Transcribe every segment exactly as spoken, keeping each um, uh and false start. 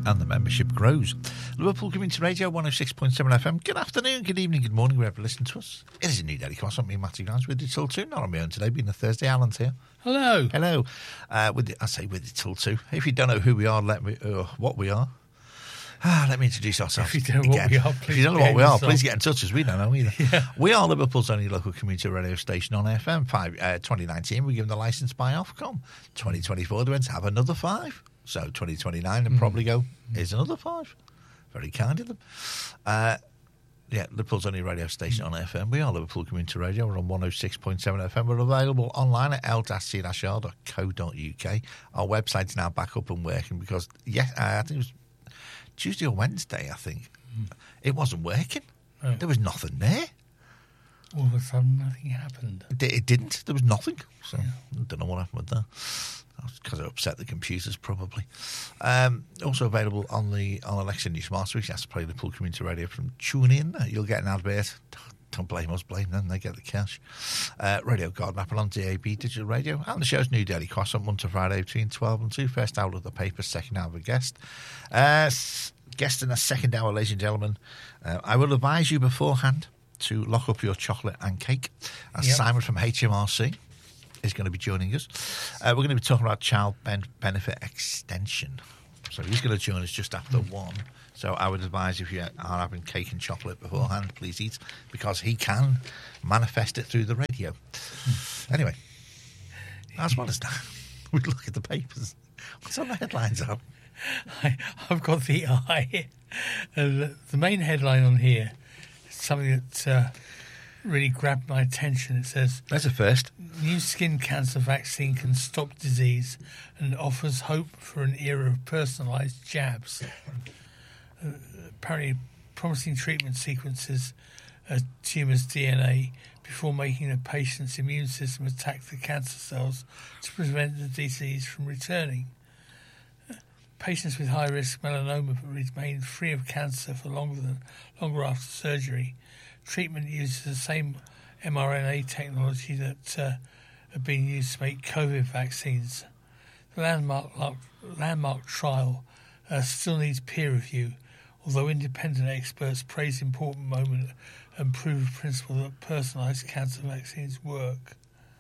and the membership grows. Liverpool Community Radio, one oh six point seven F M. Good afternoon, good evening, good morning, wherever you listen to us. It is a new daily cross on me, Matthew Grimes, with you till two. Not on my own today, being a Thursday. Alan's here. Hello. Hello. Uh, with the, I say with you till two. If you don't know who we are, let me, uh, what we are, Ah, let me introduce ourselves. If you don't know again. what we are, please if you don't know what we are, yourself. please get in touch, as we don't know either. Yeah. We are Liverpool's only local community radio station on F M. Five, uh, twenty nineteen, we given the licence by Ofcom. twenty twenty-four, they went to have another five. So twenty twenty-nine, and mm. probably go, here's another five. Very kind of them. Uh, yeah, Liverpool's only radio station on F M. We are Liverpool Community Radio. We're on one oh six point seven F M. We're available online at l c r dot co dot u k. Our website's now back up and working because, yes, I think it was Tuesday or Wednesday, I think. Mm. It wasn't working. Oh. There was nothing there. All of a sudden, nothing happened. It, it didn't. There was nothing. So yeah. I don't know what happened with that. Because it upset the computers, probably. Um, also available on the on Alexa New Smart Switch. That's to play Liverpool Community Radio from TuneIn. You'll get an advert. Don't blame us, blame them. They get the cash. Uh, Radio Garden Apple on D A B Digital Radio. And the show's new daily cross on Monday to Friday between twelve and two. First hour of the paper, second hour of a guest. Uh, guest in a second hour, ladies and gentlemen. Uh, I will advise you beforehand to lock up your chocolate and cake. As yep. Simon from H M R C is going to be joining us. Uh, we're going to be talking about child ben- benefit extension. So he's going to join us just after mm. one. So I would advise if you are having cake and chocolate beforehand, please eat, because he can manifest it through the radio. Mm. Anyway, as well as that, we look at the papers. What's on the headlines up? I, I've got the eye. Uh, the main headline on here is something that uh, really grabbed my attention. It says, "That's a first. New skin cancer vaccine can stop disease and offers hope for an era of personalised jabs." Uh, apparently, promising treatment sequences uh, tumours' D N A before making the patient's immune system attack the cancer cells to prevent the disease from returning. Uh, patients with high-risk melanoma remain free of cancer for longer than longer after surgery. Treatment uses the same mRNA technology that uh, have been used to make COVID vaccines. The landmark, landmark trial uh, still needs peer review, although independent experts praise the important moment and prove the principle that personalised cancer vaccines work.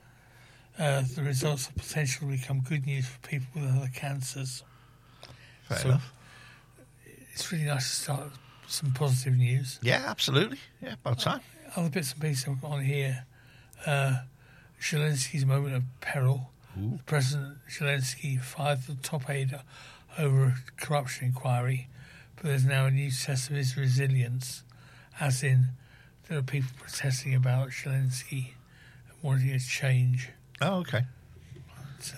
Uh, the results have potential to become good news for people with other cancers. Fair so enough. It's really nice to start some positive news. Yeah, absolutely. Yeah, about time. Uh, other bits and pieces I've got on here. Uh, Zelensky's moment of peril. Ooh. President Zelensky fired the top aide over a corruption inquiry, but there's now a new test of his resilience, as in there are people protesting about Zelensky and wanting a change. Oh, okay. But,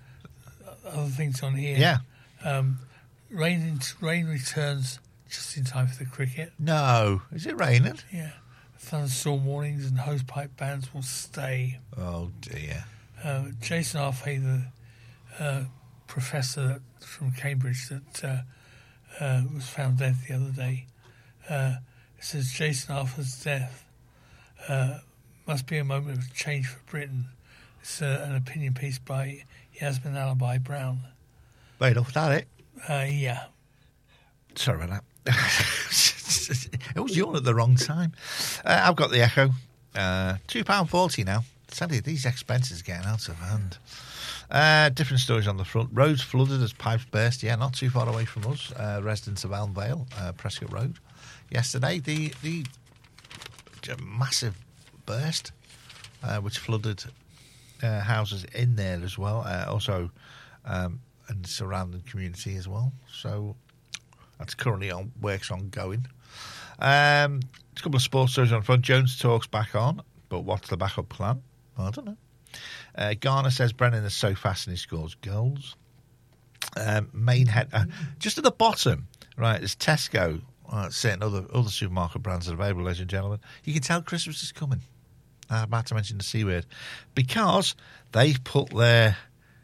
uh, other things on here. Yeah. Um, rain, rain returns just in time for the cricket. No. Is it raining? Yeah. Thunderstorm warnings and hosepipe bans will stay. Oh, dear. Uh, Jason Arthey, the uh, professor from Cambridge that uh, uh, was found dead the other day, uh, says Jason Arthur's death uh, must be a moment of change for Britain. It's uh, an opinion piece by Yasmin Alibi Brown. Wait, was that it? Uh, yeah. Sorry about that. It was yawn at the wrong time. Uh, I've got the Echo. Uh, two pounds forty now. Sadly, these expenses are getting out of hand. Uh, different stories on the front. Roads flooded as pipes burst. Yeah, not too far away from us. Uh, residents of Elm Vale, uh, Prescott Road. Yesterday, the the massive burst, uh, which flooded uh, houses in there as well. Uh, also, um, and surrounding community as well. So that's currently on works ongoing. Um, a couple of sports stories on the front. Jones talks back on, but what's the backup plan? I don't know. Uh, Garner says Brennan is so fast and he scores goals. Um, main head, uh, just at the bottom, right, there's Tesco, uh, certain other other supermarket brands that are available, ladies and gentlemen. You can tell Christmas is coming. I'm about to mention the C word. Because they put their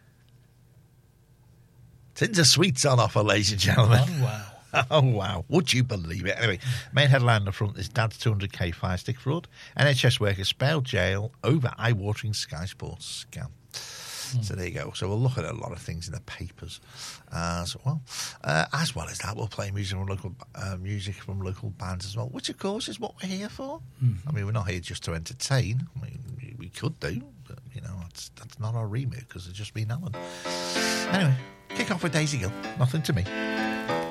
tins of sweets on offer, ladies and gentlemen. Oh, wow. Oh, wow. Would you believe it? Anyway, main headline on the front is Dad's two hundred k fire stick fraud. N H S workers spare jail over eye-watering Sky Sports scam. Mm. So there you go. So we'll look at a lot of things in the papers as well. Uh, as well as that, we'll play music from local uh, music from local bands as well, which of course is what we're here for. Mm-hmm. I mean, we're not here just to entertain. I mean, we could do, but you know, that's that's not our remit because it's just been Alan. Anyway, kick off with Daisy Gill. Nothing to me.